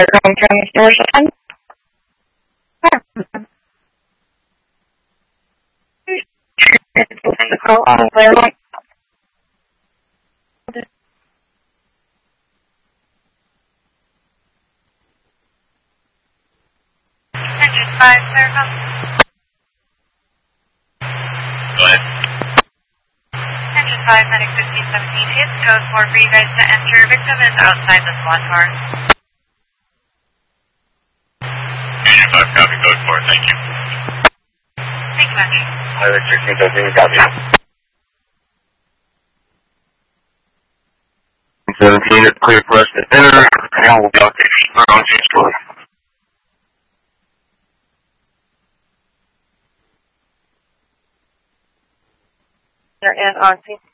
Come from the station. The call on clear line. Engine 5, clear come. Go ahead. Engine 5, medic 1517, it's code 4 for you guys to enter. Victim is outside the SWAT car. Engine 5, copy, code 4, thank you. Thank you, Andrew. Medic 1617, copy. 17, it's clear for us to enter, and we'll be out there on James Story. They're in on scene.